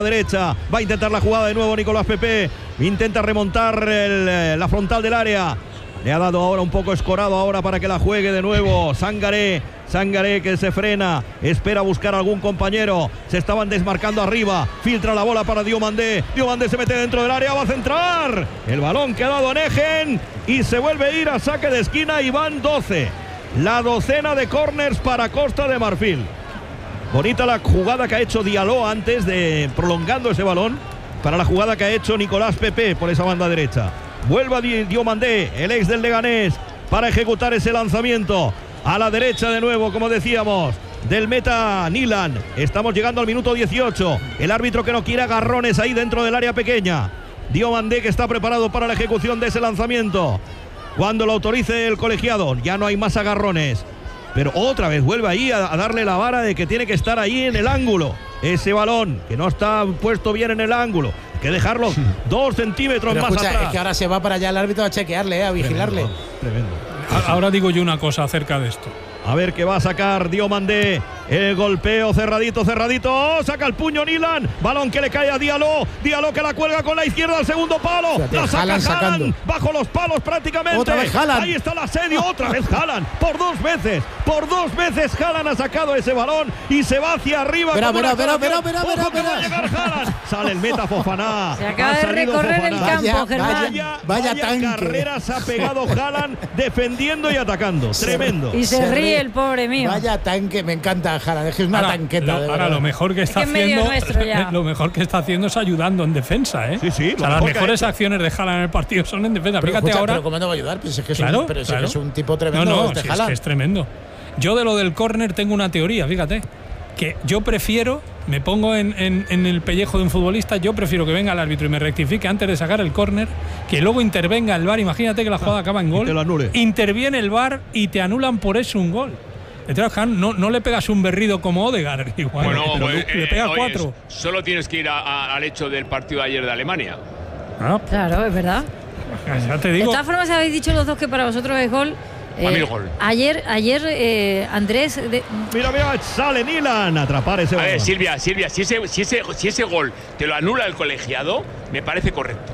derecha, va a intentar la jugada de nuevo Nicolás Pepe, intenta remontar la frontal del área, le ha dado ahora un poco escorado ahora para que la juegue de nuevo Sangaré que se frena, espera buscar a algún compañero, se estaban desmarcando arriba, filtra la bola para Diomandé se mete dentro del área, va a centrar, el balón que ha dado Negen y se vuelve a ir a saque de esquina y van 12, la docena de córners para Costa de Marfil. Bonita la jugada que ha hecho Diallo antes de prolongando ese balón para la jugada que ha hecho Nicolás Pepe por esa banda derecha. Vuelve a Diomandé, el ex del Leganés, para ejecutar ese lanzamiento. A la derecha de nuevo, como decíamos, del meta Nilan. Estamos llegando al minuto 18. El árbitro que no quiere agarrones ahí dentro del área pequeña. Diomandé que está preparado para la ejecución de ese lanzamiento. Cuando lo autorice el colegiado, ya no hay más agarrones. Pero otra vez vuelve ahí a darle la vara de que tiene que estar ahí en el ángulo. Ese balón que no está puesto bien en el ángulo. Hay que dejarlo 2 centímetros más atrás. Es que ahora se va para allá el árbitro a chequearle, a vigilarle. Tremendo. Ahora digo yo una cosa acerca de esto. A ver qué va a sacar Diomandé. El golpeo cerradito. Saca el puño Nilan. Balón que le cae a Diallo que la cuelga con la izquierda al segundo palo. La saca Haaland bajo los palos prácticamente. Otra vez Haaland. Ahí está el asedio. Otra vez Haaland. Por dos veces Haaland ha sacado ese balón y se va hacia arriba. Verá. Sale el meta Fofana. Se acaba de recorrer el campo, Germán. Vaya tanque. Carreras ha pegado Haaland defendiendo y atacando. Tremendo. Y se ríe el pobre mío. Vaya tanque, me encanta Haaland, es que es una tanqueta. Ahora lo mejor que está haciendo, lo mejor que está haciendo es ayudando en defensa, ¿eh? Sí. O sea, las mejores acciones de Haaland en el partido son en defensa. Fíjate ahora. Pero ¿cómo no va a ayudar? Pues es que claro, es un tipo tremendo. No, es que es tremendo. Yo de lo del córner tengo una teoría, fíjate. Que yo prefiero, me pongo en el pellejo de un futbolista, yo prefiero que venga el árbitro y me rectifique antes de sacar el córner, que luego intervenga el VAR. Imagínate que la jugada acaba en gol. Te lo anule. Interviene el VAR y te anulan por eso un gol. Entonces, no le pegas un berrido como Odegaard, igual, bueno, pero le pegas 4. Solo tienes que ir al hecho del partido de ayer de Alemania. Claro, es verdad. Ya te digo. De todas formas, habéis dicho los dos que para vosotros es gol. Para mí el gol. Ayer Andrés. Mira, sale Nilan a atrapar ese balón. A ver, Silvia, si ese gol te lo anula el colegiado, me parece correcto.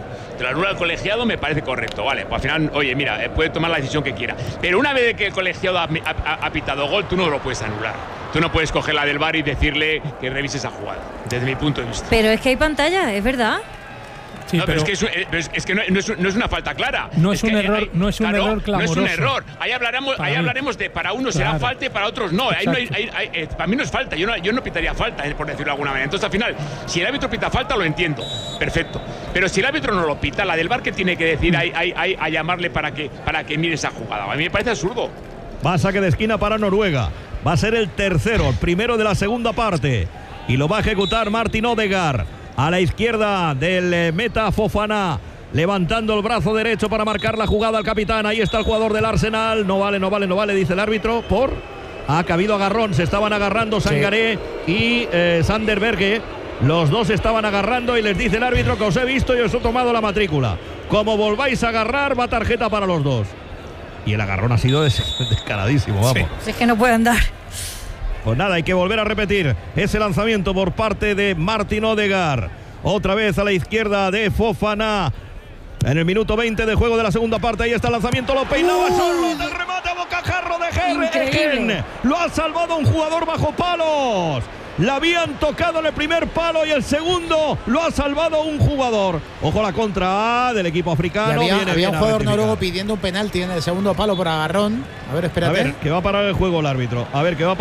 Vale, pues al final, oye, mira, puede tomar la decisión que quiera. Pero una vez que el colegiado ha pitado gol, tú no lo puedes anular. Tú no puedes coger la del VAR y decirle que revise esa jugada, desde mi punto de vista. Pero es que hay pantalla, es verdad. Sí, pero es que no es una falta clara. No es un error, no es un error clamoroso. No es un error. Ahí hablaremos de para unos será falta y para otros no. Para mí no es falta. Yo no pitaría falta, por decirlo de alguna manera. Entonces, al final, si el árbitro pita falta, lo entiendo. Perfecto. Pero si el árbitro no lo pita, la del VAR, que tiene que decir a llamarle para que mire esa jugada. A mí me parece absurdo. Va a saque de esquina para Noruega. Va a ser el primero de la segunda parte. Y lo va a ejecutar Martin Odegaard. A la izquierda del meta Fofana, levantando el brazo derecho para marcar la jugada al capitán. Ahí está el jugador del Arsenal. No vale, dice el árbitro. Ha habido agarrón, se estaban agarrando Sangaré y Sander Berge. Los dos estaban agarrando y les dice el árbitro que os he visto y os he tomado la matrícula. Como volváis a agarrar, va tarjeta para los dos. Y el agarrón ha sido descaradísimo, vamos. Sí. Es que no puede andar. Pues nada, hay que volver a repetir ese lanzamiento por parte de Martin Odegaard. Otra vez a la izquierda de Fofana. En el minuto 20 de juego de la segunda parte, ahí está el lanzamiento, lo peinaba solo, el remate a bocajarro de Egen. Lo ha salvado un jugador bajo palos. La habían tocado en el primer palo y el segundo lo ha salvado un jugador. Ojo a la contra del equipo africano. Había un jugador noruego pidiendo un penalti en el segundo palo por agarrón. A ver, espérate. A ver, que va a parar el juego el árbitro.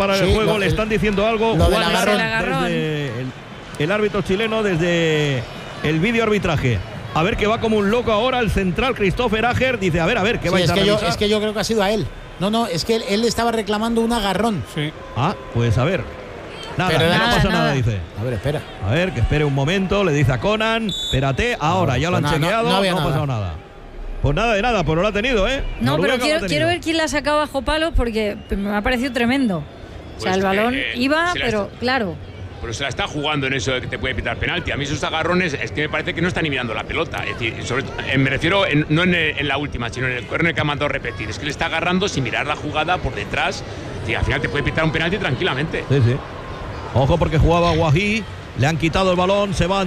Le están diciendo algo. Lo del agarrón. Desde el árbitro chileno desde el vídeo arbitraje. A ver, que va como un loco ahora el central Christopher Ager. Dice, a ver, ¿qué vais a revisar? Es que yo creo que ha sido a él. No, es que él estaba reclamando un agarrón. Sí. Pues a ver. Nada, no pasa nada, dice. A ver, espera. A ver, que espere un momento, le dice a Conan. Espérate, ahora ya lo han chequeado, no ha pasado nada. Pues nada de nada, pues no lo ha tenido, ¿eh? No, pero quiero ver quién la ha sacado bajo palos porque me ha parecido tremendo. O sea, el balón iba, pero claro. Pero se la está jugando en eso de que te puede pitar penalti. A mí esos agarrones es que me parece que no están ni mirando la pelota. Es decir, me refiero no en la última, sino en el córner que ha mandado repetir. Es que le está agarrando sin mirar la jugada por detrás. Y al final te puede pitar un penalti tranquilamente. Sí. Ojo porque jugaba Guají Le han quitado el balón, se va